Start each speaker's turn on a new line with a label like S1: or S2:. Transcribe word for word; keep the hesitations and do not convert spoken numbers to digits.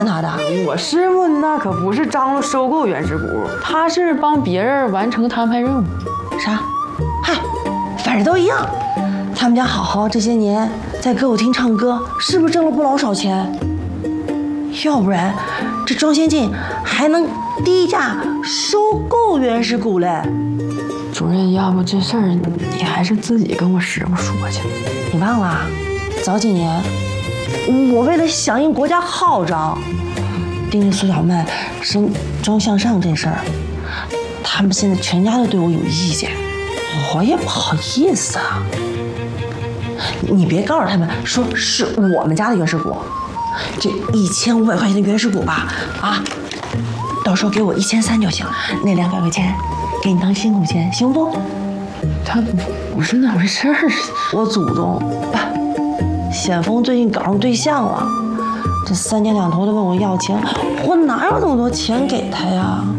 S1: 他的。
S2: 我师傅那可不是张罗收购原始股，他是帮别人完成摊派任务。
S1: 啥？嗨，反正都一样。他们家好好这些年在歌舞厅唱歌，是不是挣了不老少钱？要不然这庄先进还能低价收购原始股嘞？
S2: 主任，要不这事儿你还是自己跟我师傅说去。
S1: 你忘了，早几年我为了响应国家号召，盯着苏小曼升庄向上这事儿，他们现在全家都对我有意见，我也不好意思啊。你别告诉他们说是我们家的原始股，这一千五百块钱的原始股吧，啊，到时候给我一千三就行，那两百块钱给你当辛苦钱，行不？
S2: 他不是那回事儿。
S1: 我祖宗，显峰最近搞上对象了，这三天两头的问我要钱，我哪有那么多钱给他呀？